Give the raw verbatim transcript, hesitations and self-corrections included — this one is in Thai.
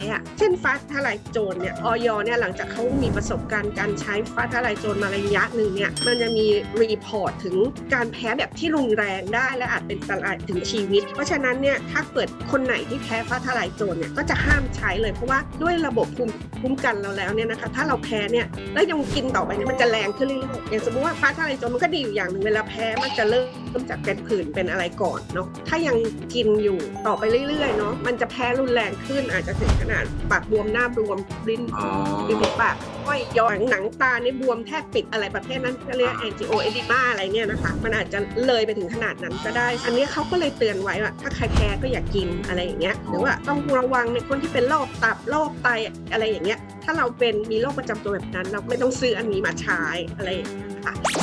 อ่ะเช่นฟ้าทลายโจรเนี่ยอย.เนี่ยหลังจากเขามีประสบการณ์การใช้ฟ้าทลายโจรมาระยะหนึ่งเนี่ยมันจะมีรีพอร์ตถึงการแพ้แบบที่รุนแรงได้และอาจเป็นอันตรายถึงชีวิตเพราะฉะนั้นเนี่ยถ้าเกิดคนไหนที่แพ้ฟ้าทลายโจรเนี่ยก็จะห้ามใช้เลยเพราะว่าด้วยระบบภูมิคุ้มกันเราแล้วเนี่ยนะคะถ้าเราแพ้เนี่ยแล้วยังกินต่อไปเนี่ยมันจะแรงขึ้นเรื่อยๆอย่างสมมติว่าฟ้าทลายโจรมันก็ดีอยู่อย่างหนึ่งเวลาแพ้มันจะเริ่มจากเป็นผื่นเป็นอะไรก่อนเนาะถ้ายังกินอยู่ต่อไปเรื่อยๆเนาะมันจะแพ้รุนแรงขึ้นอาจจะถึงขนาดปากบวมหน้าบวมริ้นริมปากก้อยย้อยหนังตาในบวมแทบปิดอะไรประเภทนั้นก็เรียกแอนจิโอเอดิมาอะไรเนี่ยนะคะมันอาจจะเลยไปถึงขนาดนั้นก็ได้อันนี้เขาก็เลยเตือนไว้ว่าถ้าใครแพ้ก็อย่ากินอะไรอย่างเงี้ยหรือว่าต้องระวังในคนที่เป็นโรคตับโรคไตอะไรอย่างเงี้ยถ้าเราเป็นมีโรคประจำตัวแบบนั้นเราไม่ต้องซื้ออันนี้มาใช้อะไรอย่างเงี้ยค่ะ